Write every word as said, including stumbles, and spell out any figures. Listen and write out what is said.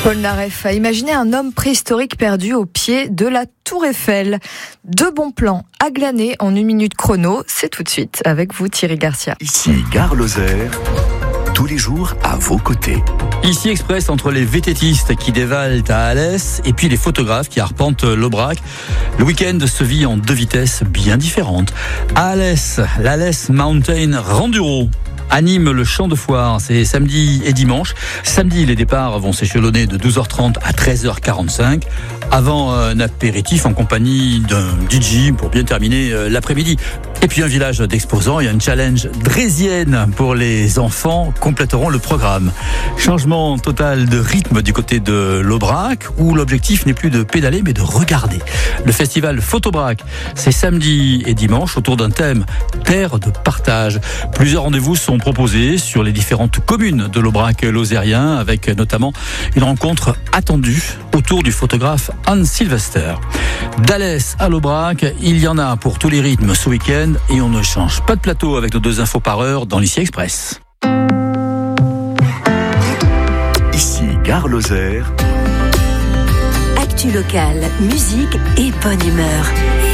Polnareff a imaginé un homme préhistorique perdu au pied de la Tour Eiffel. Deux bons plans à glaner en une minute chrono. C'est tout de suite avec vous, Thierry Garcia. Ici, Gare Lozère, tous les jours à vos côtés. Ici Express entre les vététistes qui dévalent à Alès et puis les photographes qui arpentent l'Aubrac. Le week-end se vit en deux vitesses bien différentes. À Alès, l'Alès Mountain Renduro anime le champ de foire, c'est samedi et dimanche. Samedi, les départs vont s'échelonner de douze heures trente à treize heures quarante-cinq, avant un apéritif en compagnie d'un D J pour bien terminer l'après-midi. Et puis un village d'exposants et un challenge draisienne pour les enfants compléteront le programme. Changement total de rythme du côté de l'Aubrac, où l'objectif n'est plus de pédaler mais de regarder. Le festival Photobrac, c'est samedi et dimanche autour d'un thème, terre de partage. Plusieurs rendez-vous sont proposés sur les différentes communes de l'Aubrac lozérien, avec notamment une rencontre attendue autour du photographe Hans Sylvester. D'Alès à l'Aubrac, il y en a pour tous les rythmes ce week-end et on ne change pas de plateau avec nos deux infos par heure dans l'Ici Express. Ici, Gare Lozère. Actu locale, musique et bonne humeur.